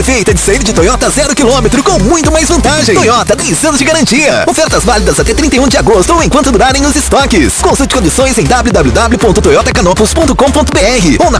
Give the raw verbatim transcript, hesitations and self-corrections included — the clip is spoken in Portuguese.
perfeita de sair de Toyota zero quilômetro com muito mais vantagem. Toyota, dez anos de garantia. Ofertas válidas até trinta e um de agosto ou enquanto durarem os estoques. Consulte condições em w w w ponto toyota canopus ponto com ponto b r ou na